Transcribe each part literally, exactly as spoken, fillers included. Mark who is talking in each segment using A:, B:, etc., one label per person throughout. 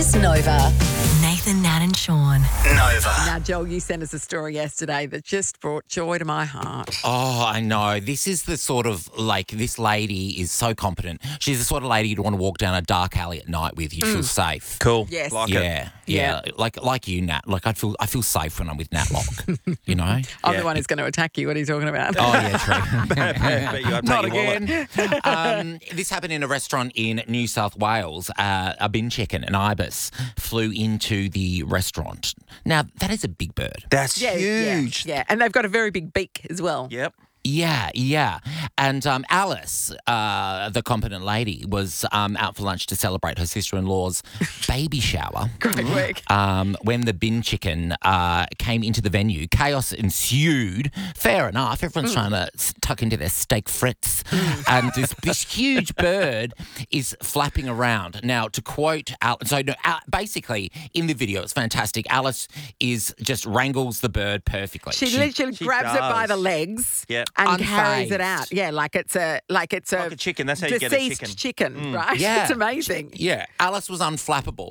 A: is Nova.
B: Nathan, Nat and Sean.
C: Nova.
D: Now, Joel, you sent us a story yesterday that just brought joy to my heart.
E: Oh, I know. This is the sort of, like, this lady is so competent. She's the sort of lady you'd want to walk down a dark alley at night with. You'd feel safe.
C: Cool.
D: Yes.
C: Like
E: yeah,
C: it.
E: yeah, Like like you, Nat. Like, I feel I feel safe when I'm with Nat Lock, you know?
D: I'm
C: Yeah.
D: the one who's going to attack you. What are you talking about?
E: Oh, yeah, true.
C: Bet you I'd
E: Not
C: take your wallet.
E: again. um, this happened in a restaurant in New South Wales. Uh, a bin chicken, an ibis, flew into the restaurant. Now, that is a big bird.
C: That's
D: yeah,
C: huge.
D: Yeah, yeah, and they've got a very big beak as well.
C: Yep.
E: Yeah, yeah. And um, Alice, uh, the competent lady, was um, out for lunch to celebrate her sister-in-law's baby shower.
D: Great work.
E: Um, when the bin chicken uh, came into the venue, chaos ensued. Fair enough. Everyone's trying to s- tuck into their steak frites. And this, this huge bird is flapping around. Now, to quote Alice, so no, Al- basically, in the video, it's fantastic. Alice is just wrangles the bird perfectly.
D: She, literally
C: she
D: grabs it by
C: does.
D: the legs
C: Yep.
D: and carries it
E: Unfazed.
D: out. Yeah, like it's a like it's a,
C: Like a chicken. That's how you get a
D: deceased
C: chicken.
D: chicken, right?
E: Yeah.
D: It's amazing.
E: Yeah, Alice was unflappable,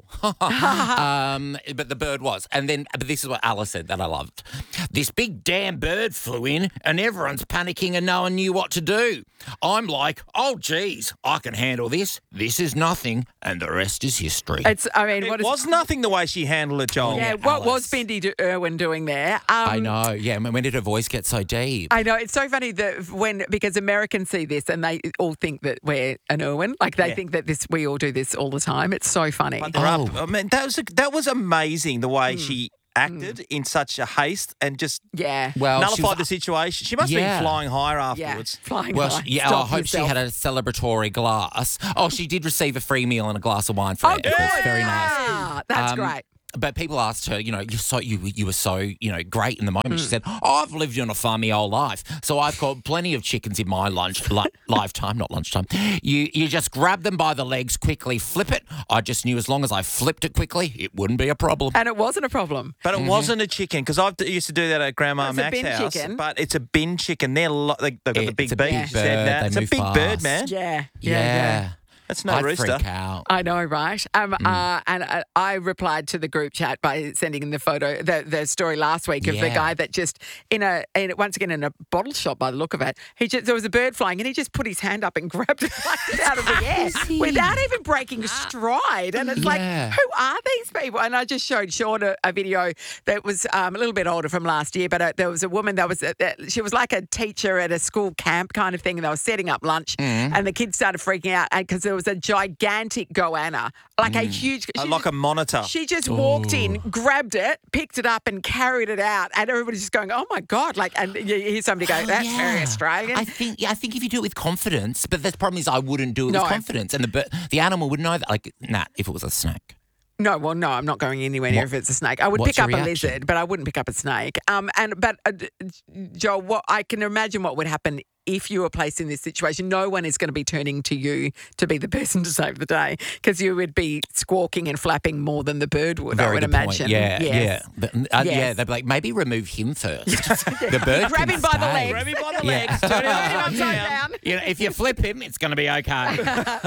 E: um, but the bird was. And then, but this is what Alice said that I loved. This big damn bird flew in, and everyone's panicking, and no one knew what to do. I'm like, oh geez, I can handle this. This is nothing, and the rest is history.
D: It's. I mean,
C: It
D: what is?
C: was nothing the way she handled it, Joel.
D: yeah,
E: yeah,
D: what was
E: Alice.
D: Bindi Irwin doing there? Um,
E: I know. Yeah, when did her voice get so deep?
D: I know. It's so funny that when, because Americans see this and they all think that we're an Irwin. Like they
C: Yeah.
D: think that this, we all do this all the time. It's so funny.
C: But they're
E: Oh.
C: up. I mean, that was that was amazing the
D: Hmm.
C: way she acted in such a haste and just
D: Yeah.
E: Well, she
C: nullified
E: was-
C: the situation. She must have
E: Yeah.
C: been flying higher
D: Yeah.
C: afterwards.
D: Flying
E: Well,
D: high.
E: she, yeah,
D: Stop
E: I hope she
D: yourself.
E: had a celebratory glass. Oh, she did receive a free meal and a glass of wine for
D: Oh,
E: it.
D: good.
E: It was very nice.
D: Ah, that's
E: Um,
D: great.
E: But people asked her, you know, you're so you you were so you know great in the moment.
D: Mm.
E: She said, "Oh, I've lived on a farm my whole life, so I've caught plenty of chickens in my lunch li- lifetime, not lunchtime. You you just grab them by the legs quickly, flip it. I just knew as long as I flipped it quickly, it wouldn't be a problem."
D: And it wasn't a problem.
C: But it wasn't a chicken because I used to do that at Grandma
D: It's a
C: Mac's
D: bin
C: house.
D: chicken.
C: But it's a bin chicken. They're lo- they, they've got the
E: It's
C: big
E: a
C: beak.
E: big
C: She said
E: bird.
C: that.
E: They
C: It's a
E: move
C: big bird,
E: fast.
C: man.
D: Yeah. Yeah.
E: Yeah,
D: yeah.
C: That's no
E: I'd
C: rooster.
E: freak out.
D: I know, right? Um,
E: Mm.
D: uh, and I, I replied to the group chat by sending in the photo, the, the story last week of the
E: Yeah.
D: guy that just in a, in, once again in a bottle shop by the look of it, he just there was a bird flying and he just put his hand up and grabbed it, plucked it out of the air without even breaking stride. And it's
E: Yeah.
D: like, who are these people? And I just showed Sean a, a video that was um, a little bit older from last year, but uh, there was a woman that was uh, that she was like a teacher at a school camp kind of thing, and they were setting up lunch,
E: Mm.
D: and the kids started freaking out because there was a gigantic goanna, like a huge,
C: Uh,
D: she
C: like a monitor.
D: she just walked in, grabbed it, picked it up, and carried it out, and everybody's just going, "Oh my god!" Like, and you hear somebody go,
E: Oh,
D: "That's very
E: yeah.
D: Australian."
E: I think, yeah, I think if you do it with confidence, but the problem is I wouldn't do it
D: No.
E: with confidence, and the bir- the animal would know that. Like, Nat, if it was a snake.
D: No, well, no, I'm not going anywhere near
E: What-
D: if it's a snake. I would
E: what's
D: pick up
E: your
D: a
E: reaction?
D: lizard, but I wouldn't pick up a snake. Um, and but uh, d- Joel, what I can imagine what would happen if you were placed in this situation. No one is going to be turning to you to be the person to save the day because you would be squawking and flapping more than the bird would. I
E: Very
D: would
E: good
D: imagine.
E: point. Yeah,
D: Yes.
E: yeah. But, uh,
D: Yes.
E: Yeah, they'd be like, maybe remove him first. The bird
D: Grab
E: can
D: him by the
E: stay.
D: legs.
C: Grab him by the
E: Yeah.
C: legs. Turn him
D: Turn him
C: upside
D: upside
C: down.
D: down.
E: You know, if you flip him, it's going to be okay.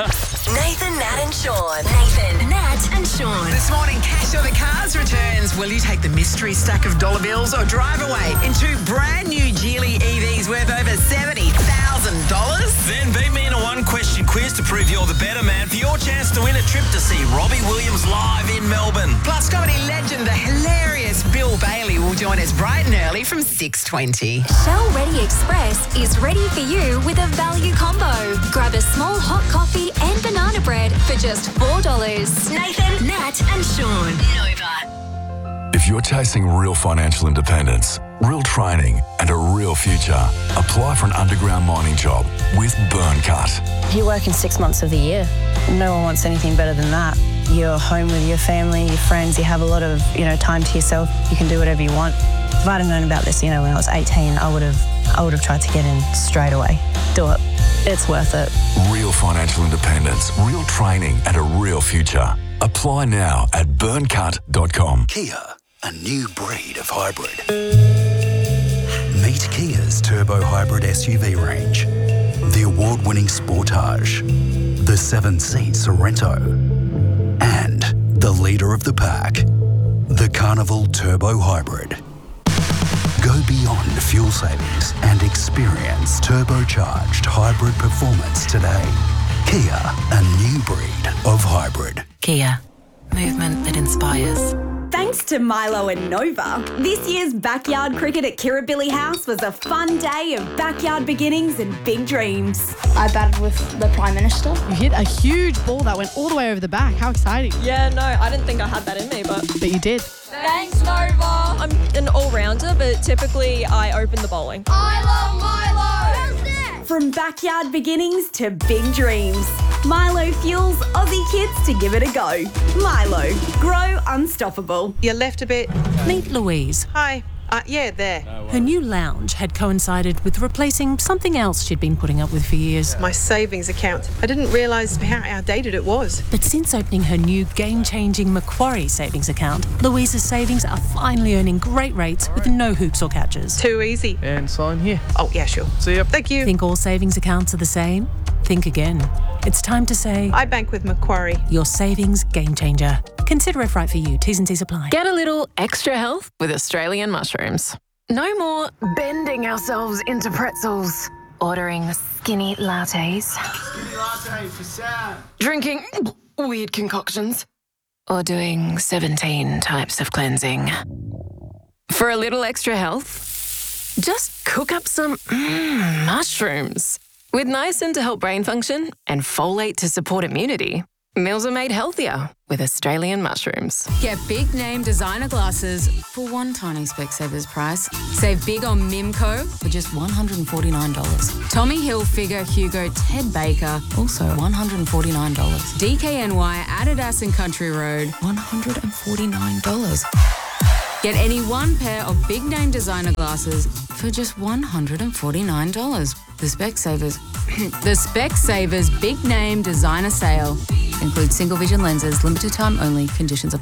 A: Nathan, Nat and Sean. Nathan, Nat and Sean.
F: This morning, Cash or the Cars returns. Will you take the mystery stack of dollar bills or drive away in two brand new Geely E Vs worth over seventy thousand dollars?
G: Then beat me in a one-question quiz to prove you're the better man for your chance to win a trip to see Robbie Williams live in Melbourne.
F: Plus, comedy legend, the hilarious Bill Bailey will join us bright and early from six twenty.
H: Shell Ready Express is ready for you with a value combo. Grab a small hot coffee and banana bread for just four dollars.
A: Nathan, Nat and Sean. Nova.
I: If you're chasing real financial independence, real training, and a real future, apply for an underground mining job with Burncut.
J: You work in six months of the year. No one wants anything better than that. You're home with your family, your friends, you have a lot of, you know, time to yourself. You can do whatever you want. If I'd have known about this, you know, when I was eighteen, I would have I would have tried to get in straight away. Do it. It's worth it.
I: Real financial independence, real training, and a real future. Apply now at burncut dot com.
K: Kia, a new breed of hybrid. Meet Kia's turbo hybrid S U V range. The award-winning Sportage, the seven-seat Sorrento, and the the leader of the pack. The Carnival Turbo Hybrid. Go beyond fuel savings and experience turbocharged hybrid performance today. Kia, a new breed of hybrid.
B: Kia, movement that inspires.
L: Thanks to Milo and Nova, this year's backyard cricket at Kirribilli House was a fun day of backyard beginnings and big dreams.
M: I batted with the Prime Minister.
N: You hit a huge ball that went all the way over the back. How exciting.
O: Yeah, no, I didn't think I had that in me, but...
N: But you did.
O: Thanks, Nova. I'm an all-rounder, but typically I open the bowling.
L: I love Milo! From backyard beginnings to big dreams, Milo fuels Aussie kids to give it a go. Milo, grow unstoppable.
P: You're left a bit.
B: Meet Louise.
P: Hi. Uh, yeah, there.
B: Her new lounge had coincided with replacing something else she'd been putting up with for years.
P: My savings account. I didn't realise how outdated it was.
B: But since opening her new game-changing Macquarie savings account, Louise's savings are finally earning great rates with no hoops or catches.
P: Too easy.
Q: And sign here.
P: Oh, yeah, sure.
Q: See ya.
P: Thank you.
B: Think all savings accounts are the same? Think again. It's time to say...
P: I bank with Macquarie.
B: Your savings game changer. Consider if right for you. T's and C's apply.
R: Get a little extra health with Australian mushrooms. No more bending ourselves into pretzels. Ordering skinny lattes.
S: Skinny latte for Sam.
R: Drinking weird concoctions. Or doing seventeen types of cleansing. For a little extra health, just cook up some mm, mushrooms. With niacin to help brain function and folate to support immunity, meals are made healthier with Australian mushrooms.
T: Get big name designer glasses for one tiny Specsavers price. Save big on Mimco for just one hundred forty-nine dollars. Tommy Hilfiger, Hugo, Ted Baker, also one hundred forty-nine dollars. D K N Y, Adidas and Country Road, one hundred forty-nine dollars. Get any one pair of big name designer glasses for just one hundred forty-nine dollars. The Specsavers, the Specsavers Big Name Designer Sale includes single vision lenses, limited time only, conditions apply.